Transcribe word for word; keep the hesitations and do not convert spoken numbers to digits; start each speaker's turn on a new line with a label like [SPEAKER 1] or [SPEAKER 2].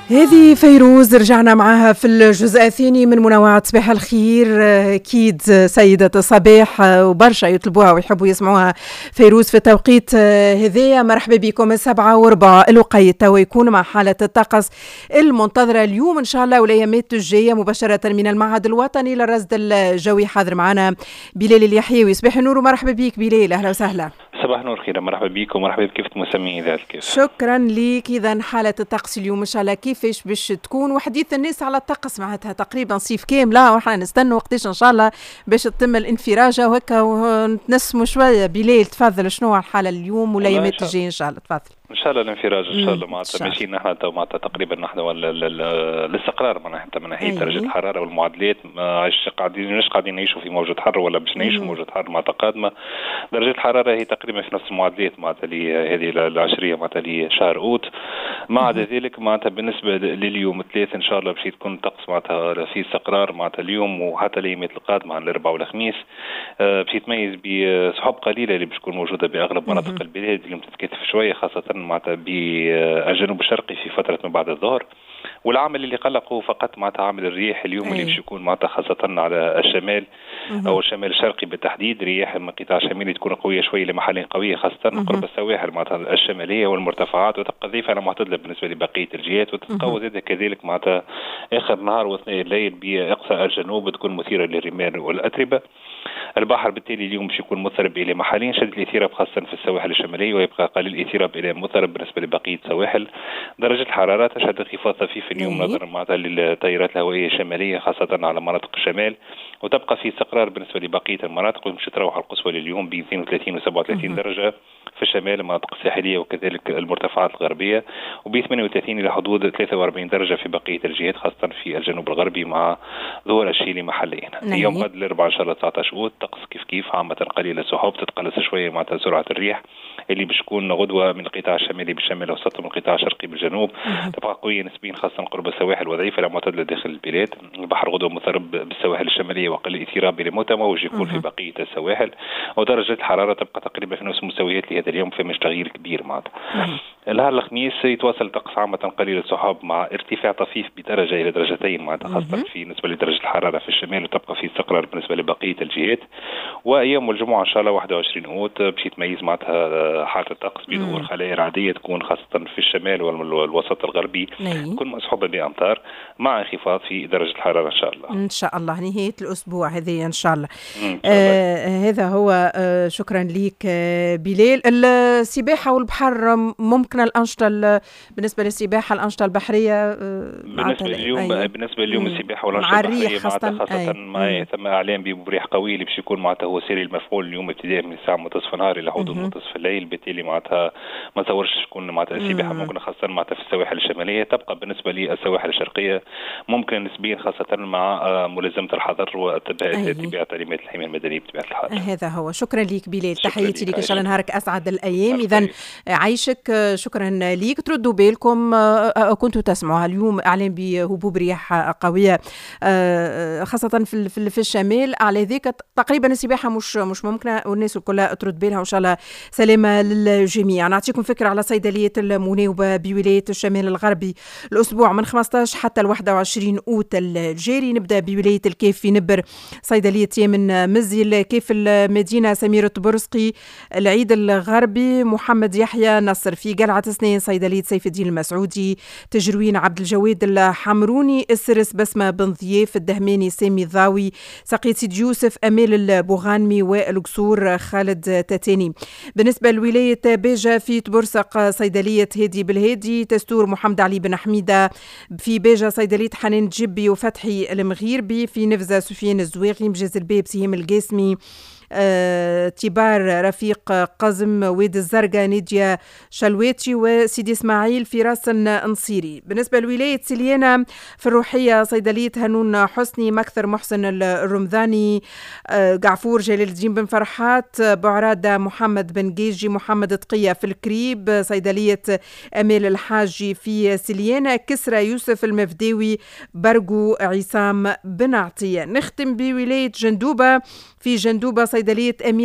[SPEAKER 1] هذه فيروز رجعنا معها في الجزء الثاني من منوعات صباح الخير. أكيد سيدة الصباح وبرشا يطلبوها ويحبوا يسمعوها فيروز في التوقيت هذايا. مرحبا بكم. السبعة وربع الوقيت توا يكون مع حالة الطقس المنتظرة اليوم إن شاء الله والأيامات الجاية مباشرة من المعهد الوطني للرصد الجوي. حاضر معنا بلال اليحيوي. صباح النور ومرحبا بك بلال. أهلا وسهلا.
[SPEAKER 2] صباح نور خير. مرحبا بكم ومرحبا بكيف مسمين ذلك.
[SPEAKER 1] شكرا لك. إذا حالة الطقس اليوم إن شاء الله كيفاش باش تكون وحديث الناس على الطقس معناتها تقريبا صيف كاملة وإحنا نستنى وقتاش إن شاء الله باش تتم الانفراجة وهكا ونتنسموا شوية. بلال تفضل شنو الحالة اليوم والأيامات الجاية إن شاء الله. تفضل.
[SPEAKER 2] ان شاء الله الانفراج ان شاء الله معناتها ماشيين نحن تو معناتها تقريبا نحن الاستقرار معناتها من ناحيه درجه الحراره والمعدلات. عايش قاعدين مش قاعدين نعيشوا في موجه حر ولا باش نعيشوا موجه حر معناتها قادمه. درجه الحراره هي تقريبا في نفس المعدلات معناتها هذه العشريه معناتها لشهر اوت. ما عدا ذلك معناتها بالنسبه لليوم الثلاث ان شاء الله باش تكون الطقس معناتها في استقرار معناتها اليوم وحتى الايامات القادمه عن الاربعاء والخميس باش يتميز بسحب قليله اللي باش تكون موجوده باغلب مناطق البلاد. اليوم تتكثف شويه خاصه معناتها بالجنوب الشرقي في فترة ما بعد الظهر. والعامل اللي قلقه فقط معناتها عامل الرياح اليوم اللي باش يكون معناتها خاصة على الشمال أو الشمال الشرقي بالتحديد. رياح من قطاع شمالي تكون قوية شوية لمحل قوية خاصة قرب السواحل معناتها الشمالية والمرتفعات وتبقى ضعيفة على معتدلة بالنسبة لبقية الجهات وتتقوى زادة كذلك معناتها آخر نهار واثناء الليل بأقصى الجنوب تكون مثيرة للرمال والأتربة. البحر بالتالي اليوم باش يكون مضطرب الى محلين شديد الاضطراب خاصه في السواحل الشماليه ويبقى قليل الاضطراب الى مضطرب بالنسبه لبقيه السواحل. درجه الحراره تشهد انخفاض طفيف اليوم نظرا معناتها للتيارات الهوائيه الشماليه خاصه على مناطق الشمال وتبقى في استقرار بالنسبه لبقيه المناطق ومش تروح القصوى لليوم ب اثنين وثلاثين و سبعة وثلاثين درجه في الشمال المناطق الساحليه وكذلك المرتفعات الغربيه وب ثمانية وثلاثين الى حدود ثلاثة وأربعين درجه في بقيه الجهات خاصه في الجنوب الغربي مع ظهور الشيلي محليا. يوم غد الاربعاء ان شاء الله تسعة عشر اوت طقس كيف كيف عامه قليله سحب تتقلص شويه مع سرعه الريح اللي باش تكون غدوه من القطاع الشمالي بالشمال وسط من القطاع الشرقي بالجنوب تبقى قويه نسبيا خاصه قرب السواحل وضعيفه على معتدل داخل البلاد. البحر غدوه مضطرب بالسواحل الشماليه وقل الاضطراب الى متموج يكون في بقيه السواحل ودرجه الحراره تبقى تقريبا في نفس المستويات لهذا اليوم فمش تغيير كبير معناتها. نهار الخميس يتواصل الطقس عامه قليل السحاب مع ارتفاع طفيف بدرجه الى درجتين معناتها خاصه في بالنسبه لدرجه الحراره في الشمال وتبقى في استقرار بالنسبه لبقيه الجهات. وايام الجمعه ان شاء الله واحد وعشرين اوت باش يتميز معناتها حاله الطقس بظهور خلايا رعديه تكون خاصه في الشمال والوسط الغربي تكون مصحوبه بامطار مع انخفاض في درجه الحراره ان شاء الله.
[SPEAKER 1] ان شاء الله نهايه الاسبوع هذه ان شاء الله. آه هذا هو. آه شكرا لك آه بلال. السباحه والبحر ممكن الانشطه بالنسبه للسباحه الانشطه البحريه آه
[SPEAKER 2] بالنسبه اليوم أيوه. بالنسبه اليوم السباحه والانشطه البحريه خاصه, خاصة أيوه. ما ثم اعلام بريح قوي اللي باش يكون معناتها هو سيري المفعول اليوم ابتداء من الساعه منتصف النهار الى حدود منتصف الليل. بالتالي معناتها ما تصورش تكون معناتها السباحه ممكن خاصه معناتها في السواحل الشماليه تبقى بالنسبه للسواحل الشرقيه ممكن نسبيا خاصه مع ملازمه الحذر واتباع تعليمات الحمايه المدنيه بطبيعه الحال.
[SPEAKER 1] هذا هو. شكرا لك بلال. تحياتي لك ان شاء الله نهارك اسعد الايام. اذا عايشك. شكرا لك. تردوا بالكم كنتوا تسمعوا اليوم اعلام بهبوب رياح قويه خاصه في في الشمال. على ذيك تقريبا السباحه مش مش ممكنه والناس كلها ترد بالها وان شاء الله سلامه للجميع. نعطيكم فكره على صيدليه المناوبه بولايه الشمال الغربي الاسبوع من خمسة عشر حتى ل واحد وعشرين اوت الجاري. نبدا بولايه الكيف في نبر صيدليه يمن مزي. الكيف المدينه سمير الطبرسقي العيد الغربي محمد يحيى نصر. في قلعه سنين صيدليه سيف الدين المسعودي تجروين عبد الجواد الحمروني السرس بسمه بن ضياف الدهماني سامي الضاوي سقية سيد يوسف امال البوغانمي والقصور خالد تاتاني. بالنسبه لولايه باجه في تبرسق صيدليه هادي بالهادي تستور محمد علي بن حميده. في باجه صيدليه حنان جبي وفتحي المغيربي. في نفزه سفيان الزواغي مجاز الباب سهيم القاسمي آه، تبار رفيق قزم ويد الزرقاء نيديا شلواتي وسيدي اسماعيل في راس نصيري. بالنسبة لولاية سليانة في الروحية صيدلية هنون حسني مكثر محسن الرمضاني آه، قعفور جلال الدين بن فرحات بعرادة محمد بن جيجي محمد تقية في الكريب صيدلية أمال الحاجي في سليانة كسرى يوسف المفداوي برقو عصام بن عطية. نختم بولاية جندوبة في جندوبة صيدلية أمير